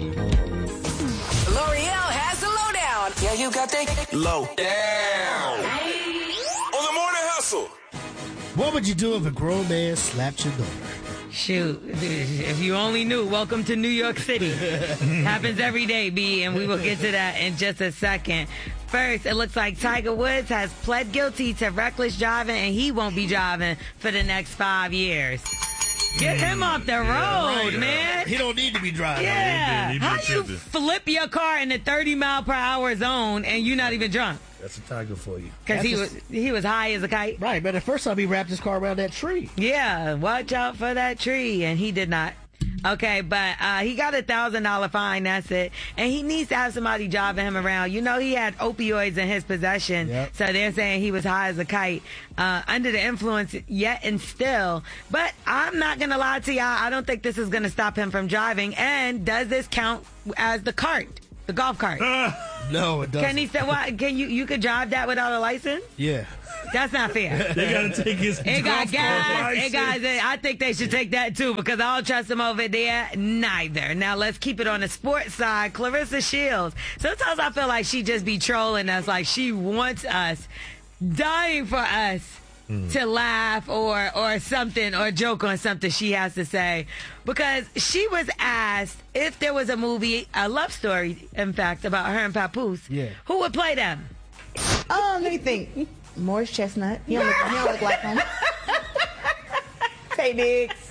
L'Oreal has the lowdown. Yeah, you got that low down. On the morning hustle. What would you do if a grown man slapped your daughter? Shoot, if you only knew, welcome to New York City. Happens every day, B, and we will get to that in just a second. First, it looks like Tiger Woods has pled guilty to reckless driving, and he won't be driving for the next 5 years. Get him off the road, man. He don't need to be driving. Yeah. He been How you tripping. flip your car in the 30-mile-per-hour zone and you're not even drunk? That's a Tiger for you. Because he was high as a kite. Right, but the first time he wrapped his car around that tree. Yeah, watch out for that tree. And he did not. Okay, but he got a $1,000 fine, that's it. And he needs to have somebody driving him around. You know, he had opioids in his possession. Yep. So they're saying he was high as a kite, under the influence yet and still. But I'm not going to lie to y'all. I don't think this is going to stop him from driving. And does this count as the cart, the golf cart? No, it doesn't. Can he say, what? Can you could drive that without a license? Yeah. That's not fair. They got to take his It got golf gas. cart It got. I think they should take that too because I don't trust them over there neither. Now let's keep it on the sports side. Clarissa Shields. Sometimes I feel like she just be trolling us, like she wants us, dying for us to laugh or something or joke on something she has to say, because she was asked if there was a movie, a love story, in fact, about her and Papoose. Yeah. Who would play them? Let me think. Morris Chestnut. He don't look like him. Tay Diggs.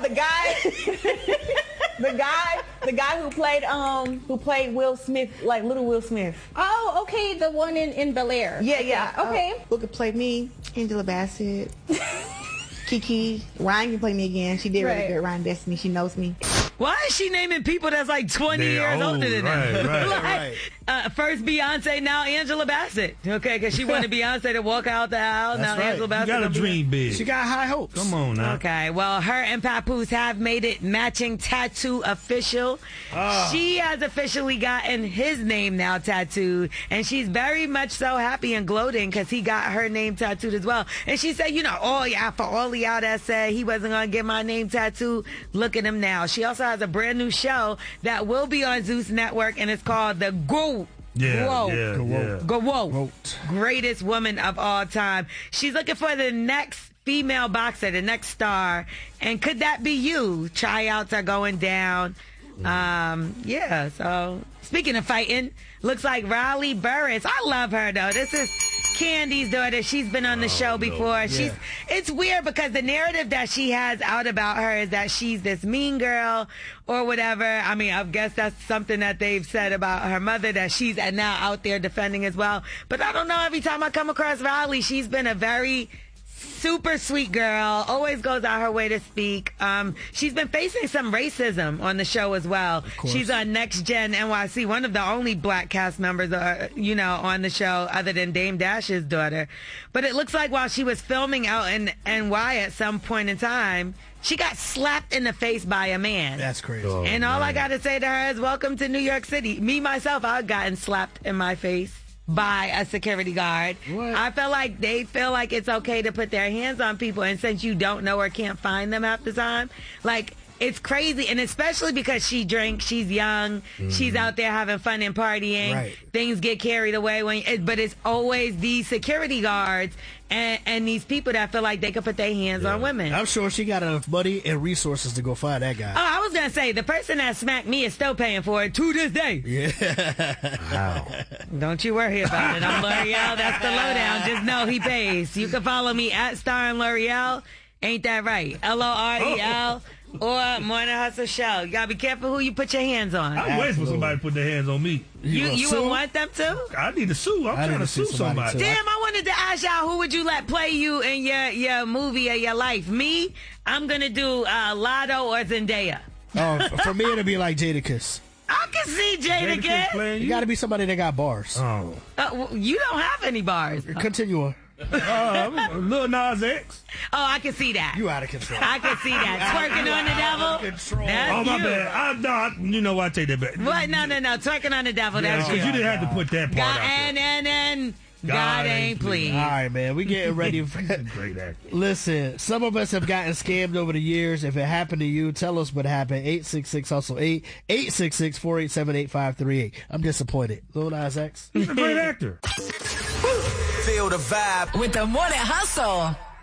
The guy who played Will Smith, like little Will Smith. Oh, okay, the one in Bel Air. Yeah. Okay. Who could play me? Angela Bassett. Kiki. Ryan can play me again. She did really Right. good. Ryan Destiny. She knows me. Why is she naming people that's like 20 They're years old, older than them? right. First Beyonce, now Angela Bassett. Okay, because she wanted Beyonce to walk out the aisle. Now right. Angela You Bassett. got to gonna be- dream big. She got high hopes. Come on now. Okay, well, her and Papoose have made it matching tattoo official. She has officially gotten his name now tattooed, and she's very much so happy and gloating because he got her name tattooed as well. And she said, for all of y'all that said he wasn't going to get my name tattooed, look at him now. She also has a brand new show that will be on Zeus Network, and it's called The GOAT. Yeah. GOAT. Greatest woman of all time. She's looking for the next female boxer, the next star. And could that be you? Tryouts are going down. So speaking of fighting, looks like Riley Burris. I love her though. This is Candy's daughter. She's been on the show before. Yeah. It's weird because the narrative that she has out about her is that she's this mean girl or whatever. I mean, I guess that's something that they've said about her mother that she's now out there defending as well. But I don't know, every time I come across Riley, she's been a very super sweet girl, always goes out her way to speak. She's been facing some racism on the show as well. She's on Next Gen NYC, one of the only black cast members, on the show other than Dame Dash's daughter. But it looks like while she was filming out in NY at some point in time, she got slapped in the face by a man. That's crazy. And all I got to say to her is, welcome to New York City. Me, myself, I've gotten slapped in my face by a security guard. What? I feel like they feel like it's okay to put their hands on people, and since you don't know or can't find them half the time, like, it's crazy. And especially because she drinks, she's young, she's out there having fun and partying. Right. Things get carried away but it's always these security guards and these people that feel like they can put their hands on women. I'm sure she got enough money and resources to go find that guy. Oh, I was going to say, the person that smacked me is still paying for it to this day. Yeah. Wow. Don't you worry about it. I'm L'Oreal. That's the lowdown. Just know he pays. You can follow me at Star and L'Oreal. Ain't that right? LOREL or Morning Hustle Show. You got to be careful who you put your hands on. I'm waiting for somebody to put their hands on me. You would want them to? I need to sue. I'm trying to sue somebody. Damn, I wanted to ask y'all, who would you let play you in your movie or your life? Me, I'm going to do Lotto or Zendaya. For me, it'll be like Jadakiss. I can see Jadakiss. playing You got to be somebody that got bars. Oh. You don't have any bars. Continue on. Lil Nas X. Oh, I can see that. You out of control. I can see that. Twerking on the devil. Control. That's Oh, my you. bad. You know what? I take that back. What? No. Twerking on the devil. That's Because you. you didn't have to put that part out there. And God ain't pleased. All right, man. We getting ready for great actor. Listen, some of us have gotten scammed over the years. If it happened to you, tell us what happened. 866-HUSTLE-8, 866-487-8538. I'm disappointed. Lil Nas X. He's a great actor. Feel the vibe with the Morning Hustle.